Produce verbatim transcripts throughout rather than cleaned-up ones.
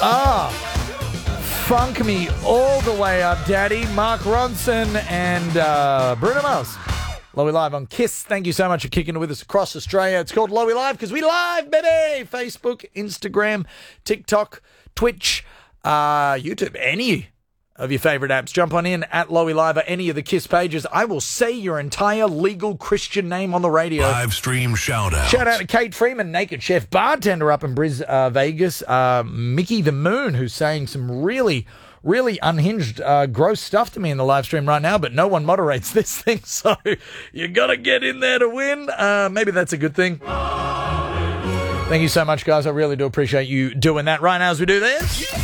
Ah, funk me all the way up, Daddy. Mark Ronson and uh, Bruno Mars. Lowy Live on Kiss. Thank you so much for kicking it with us across Australia. It's called Lowy Live because we live, baby. Facebook, Instagram, TikTok, Twitch, uh, YouTube, any of your favourite apps. Jump on in at Lowy Live or any of the Kiss pages. I will say your entire legal Christian name on the radio. Live stream shout out. Shout out to Kate Freeman, Naked Chef Bartender up in Bris, uh, Vegas. Uh, Mickey the Moon, who's saying some really, really unhinged, uh, gross stuff to me in the live stream right now, but no one moderates this thing, so you got to get in there to win. Uh, maybe that's a good thing. Thank you so much, guys. I really do appreciate you doing that. Right now as we do this.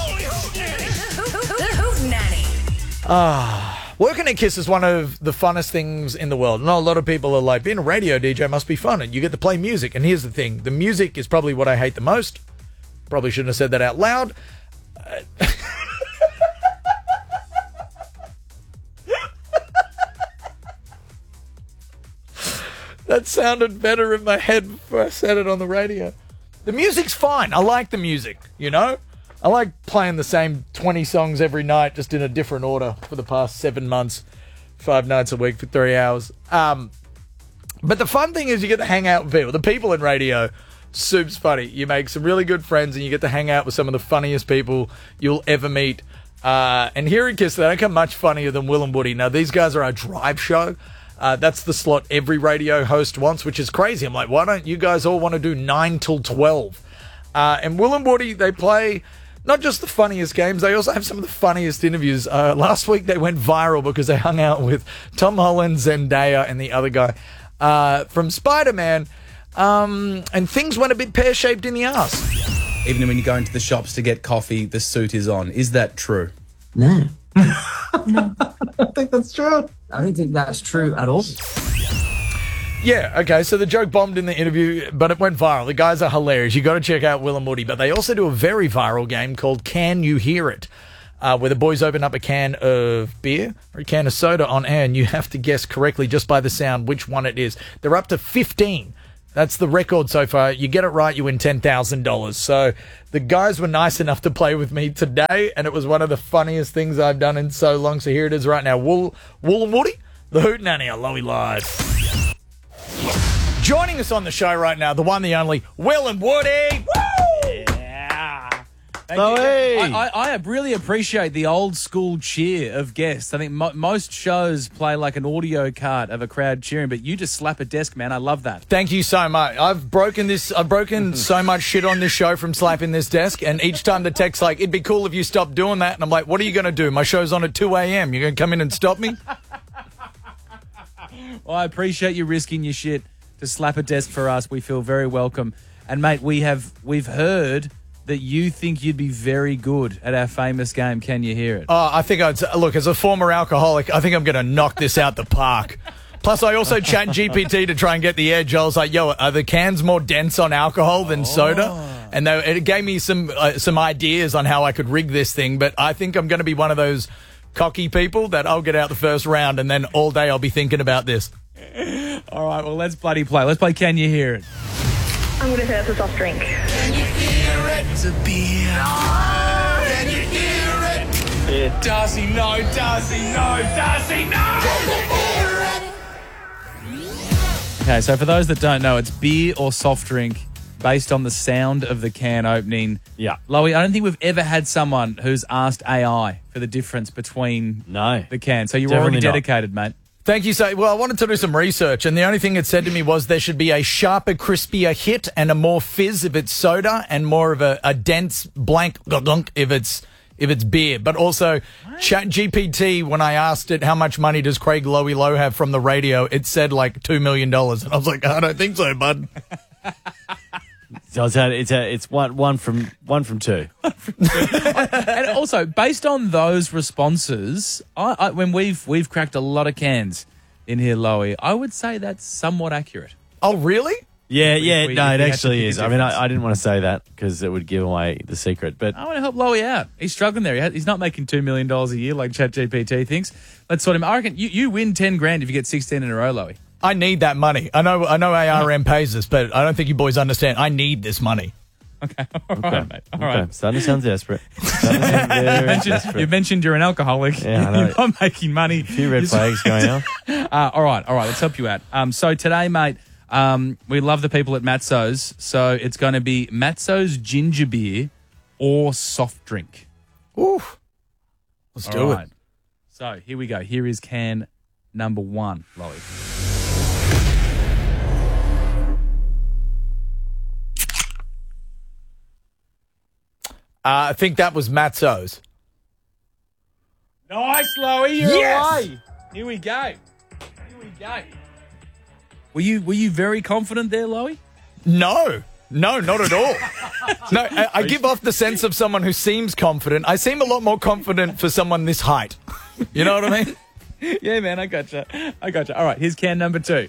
Ah, working at Kiss is one of the funnest things in the world. I know a lot of people are like, being a radio D J must be fun, and you get to play music. And here's the thing. The music is probably what I hate the most. Probably shouldn't have said that out loud. Uh, that sounded better in my head before I said it on the radio. The music's fine. I like the music, you know? I like playing the same twenty songs every night, just in a different order for the past seven months, five nights a week for three hours. Um, but the fun thing is you get to hang out with people. The people in radio, soup's funny. You make some really good friends and you get to hang out with some of the funniest people you'll ever meet. Uh, and here at Kiss, they don't come much funnier than Will and Woody. Now, these guys are our drive show. Uh, that's the slot every radio host wants, which is crazy. I'm like, why don't you guys all want to do nine till twelve? Uh, and Will and Woody, they play not just the funniest games, they also have some of the funniest interviews. Uh, last week they went viral because they hung out with Tom Holland, Zendaya, and the other guy uh, from Spider-Man, um, and things went a bit pear-shaped in the ass. Even when you go into the shops to get coffee, the suit is on. Is that true? No. No. I don't think that's true. I don't think that's true at all. Yeah, okay, so the joke bombed in the interview, but it went viral. The guys are hilarious. You got to check out Will and Woody, but they also do a very viral game called Can You Hear It, uh, where the boys open up a can of beer or a can of soda on air, and you have to guess correctly just by the sound which one it is. They're up to fifteen. That's the record so far. You get it right, you win ten thousand dollars. So the guys were nice enough to play with me today, and it was one of the funniest things I've done in so long. So here it is right now. Wool, Wool and Woody, the Hootenanny on Lowy Live. Joining us on the show right now, the one, the only, Will and Woody. Woo! Yeah. Thank you. I, I, I really appreciate the old school cheer of guests. I think mo- most shows play like an audio card of a crowd cheering, but you just slap a desk, man. I love that. Thank you so much. I've broken this. I've broken so much shit on this show from slapping this desk, and each time the tech's like, it'd be cool if you stopped doing that, and I'm like, what are you going to do? My show's on at two a.m. You're going to come in and stop me? Well, I appreciate you risking your shit to slap a desk for us. We feel very welcome. And, mate, we have, we've heard that you think you'd be very good at our famous game, Can You Hear It? Oh, I think I'd... Look, as a former alcoholic, I think I'm going to knock this out the park. Plus, I also chat G P T to try and get the edge. I was like, yo, are the cans more dense on alcohol than soda? Oh. And they, it gave me some uh, some ideas on how I could rig this thing, but I think I'm going to be one of those cocky people that I'll get out the first round and then all day I'll be thinking about this. All right, well, let's bloody play. Let's play Can You Hear It? I'm going to say that's a soft drink. Can you hear it? It's a beer. Oh, can you hear it? Yeah. Darcy, no. Darcy, no. Darcy, no. Can you hear it? Okay, so for those that don't know, it's beer or soft drink based on the sound of the can opening. Yeah. Lowy, I don't think we've ever had someone who's asked A I for the difference between no. the can. So you're Definitely already not. dedicated, mate. Thank you. So, well, I wanted to do some research, and the only thing it said to me was there should be a sharper, crispier hit and a more fizz if it's soda, and more of a, a dense blank if it's if it's beer. But also, Chat G P T, when I asked it how much money does Craig Lowy Low have from the radio, it said like two million dollars, and I was like, I don't think so, bud. So it's a, it's a, it's one one from one from two. And also, based on those responses, I, I, when we've we've cracked a lot of cans in here, Lowy, I would say that's somewhat accurate. Oh, really? Yeah, If we- yeah, if we- no, if it we had to actually pick a is. I mean, difference. I, I didn't want to say that because it would give away the secret. But I want to help Lowy out. He's struggling there. He ha- He's not making two million dollars a year like ChatGPT thinks. Let's sort him. I reckon you, you win ten grand if you get sixteen in a row, Lowy. I need that money. I know I know A R M pays us, but I don't think you boys understand. I need this money. Okay. All Okay. right, mate. All okay. right. Starting to sound desperate. Starting to sound very You mentioned, desperate. you mentioned you're an alcoholic. Yeah, I know. You're not making money. A few red flags going on. Uh, all right, all right. Let's help you out. Um, so today, mate, um, we love the people at Matzo's. So it's going to be Matzo's ginger beer or soft drink. Oof. Let's do All it. right. So here we go. Here is can number one, Lowy. Uh, I think that was Matzo's. Nice, Lowy. You're Yes! away. Here we go. Here we go. Were you were you very confident there, Lowy? No, no, not at all. No, I, I give off the sense of someone who seems confident. I seem a lot more confident for someone this height. You know what I mean? Yeah, man. I gotcha. I gotcha. All right. Here's can number two.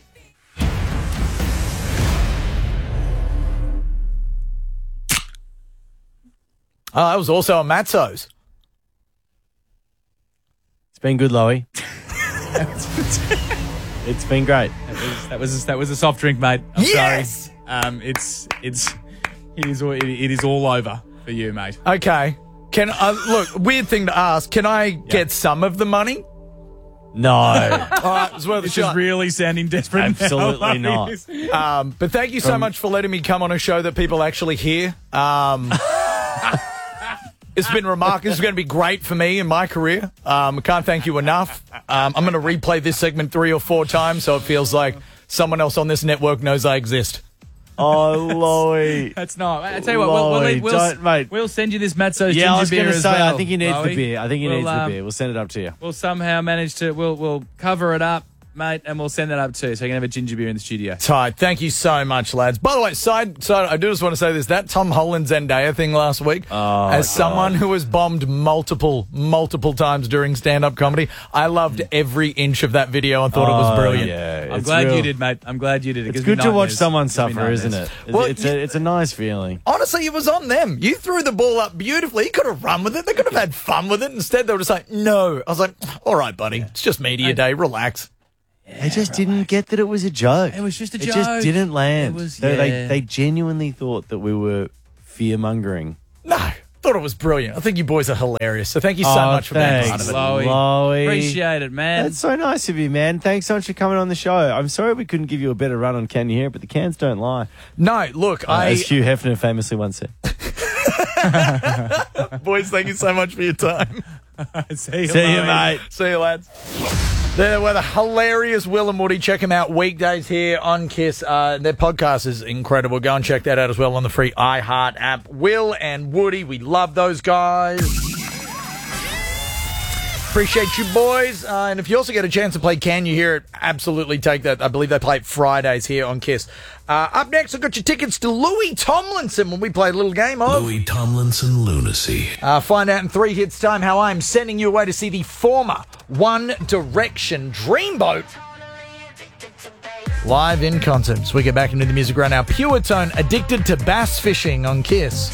Oh, that was also a Matzo's. It's been good, Lowy. It's been great. That was that was, that was a soft drink, mate. I'm Yes! sorry. Um, it's it's it is all, it, it is all over for you, mate. Okay. Can uh, look, weird thing to ask. Can I get some of the money? No. All right, it's worth a This is shot. really sounding desperate. Absolutely now. not. Um, but thank you so much for letting me come on a show that people actually hear. Um, it's been remarkable. This is going to be great for me in my career. Um, I can't thank you enough. Um, I'm going to replay this segment three or four times so it feels like someone else on this network knows I exist. Oh, Lowy. That's not. I tell you what, we'll, we'll, Lowy, we'll, don't, mate. we'll send you this Matzo's Yeah, I was ginger going beer to as say, well, I think he needs Lowy. the beer. I think he We'll, needs the um, beer. We'll send it up to you. We'll somehow manage to. We'll we'll cover it up, mate, and we'll send that up too, so you can have a ginger beer in the studio. Tight. Thank you so much, lads. By the way, side side, I do just want to say this: that Tom Holland Zendaya thing last week. Oh, as God. someone who was bombed multiple, multiple times during stand-up comedy, I loved every inch of that video and thought it was Oh, brilliant. Yeah, I'm it's glad real. you did, mate. I'm glad you did. It It's gives me good to watch nightmares. someone Gives me suffer, isn't nightmares. it? It's, Well, it's, you- a, it's a nice feeling. Honestly, it was on them. You threw the ball up beautifully. You could have run with it. They could have had fun with it. Instead, they were just like, "No." I was like, "All right, buddy. It's just media day. Relax." They just didn't get that it was a joke. It was just a It joke. just didn't land. It was- they, they, yeah. they genuinely thought that we were fear-mongering. No, thought it was brilliant. I think you boys are hilarious. So thank you so Oh, much for being part thanks. of it. Lowy. Lowy. Appreciate it, man. That's so nice of you, man. Thanks so much for coming on the show. I'm sorry we couldn't give you a better run on Can You Hear It, but the cans don't lie. No, look, Uh, I as Hugh Hefner famously once said. boys, thank you so much for your time. See you, See you, Lowy. mate. See you, lads. There were the hilarious Will and Woody. Check them out weekdays here on Kiss. Uh, their podcast is incredible. Go and check that out as well on the free iHeart app. Will and Woody, we love those guys. Appreciate you, boys. Uh, and if you also get a chance to play Can You Hear It, absolutely take that. I believe they play it Fridays here on Kiss. Uh, up next, I've got your tickets to Louis Tomlinson when we play a little game of... Louis Tomlinson lunacy. Uh, find out in three hits time how I'm sending you away to see the former One Direction Dreamboat live in concert. As we get back into the music right now, Pure Tone, Addicted to Bass Fishing on Kiss.